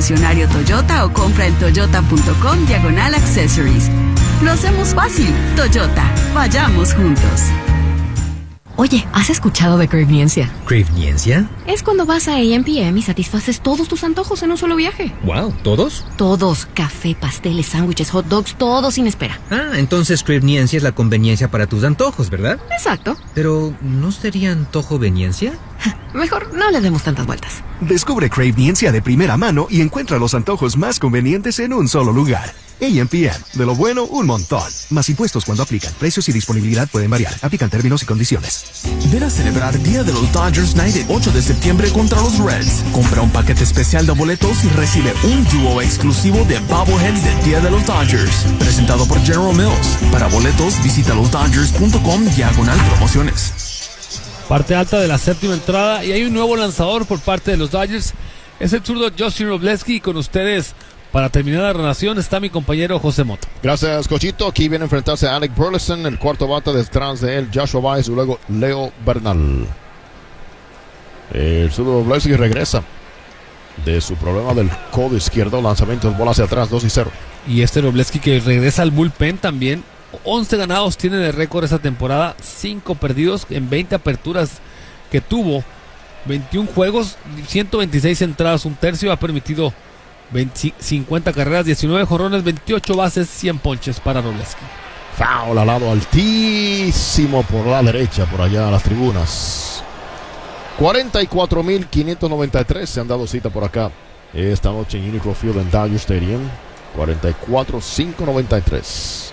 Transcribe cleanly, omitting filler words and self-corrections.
concesionario Toyota o compra en toyota.com/accessories. Lo hacemos fácil. Toyota, vayamos juntos. Oye, ¿has escuchado de Craveniencia? ¿Craveniencia? Es cuando vas a A&PM y satisfaces todos tus antojos en un solo viaje. Wow, ¿todos? Todos. Café, pasteles, sándwiches, hot dogs, todo sin espera. Ah, entonces Craveniencia es la conveniencia para tus antojos, ¿verdad? Exacto. Pero, ¿no sería antojoveniencia? Mejor no le demos tantas vueltas. Descubre Craveniencia de primera mano y encuentra los antojos más convenientes en un solo lugar. A&PM, de lo bueno, un montón. Más impuestos cuando aplican. Precios y disponibilidad pueden variar. Aplican términos y condiciones. Ven a celebrar Día de los Dodgers Night el 8 de septiembre contra los Reds. Compra un paquete especial de boletos y recibe un dúo exclusivo de bobbleheads del Día de los Dodgers. Presentado por General Mills. Para boletos, visita losdodgers.com/promociones. Parte alta de la séptima entrada y hay un nuevo lanzador por parte de los Dodgers. Es el zurdo Justin Robleski y con ustedes para terminar la relación está mi compañero José Mota. Gracias, Cochito. Aquí viene a enfrentarse a Alec Burleson, el cuarto bate detrás de él, Joshua Baez y luego Leo Bernal. El zurdo Robleski regresa de su problema del codo izquierdo. Lanzamientos, bola hacia atrás, 2-0. Y este Robleski que regresa al bullpen también. 11 ganados tiene de récord esta temporada, 5 perdidos en 20 aperturas que tuvo, 21 juegos, 126 entradas, un tercio, ha permitido 50 carreras, 19 jonrones, 28 bases, 100 ponches para Robleski. Foul al lado altísimo por la derecha, por allá a las tribunas. 44.593 se han dado cita por acá esta noche en Unicro Field en Dodger Stadium. 44.593.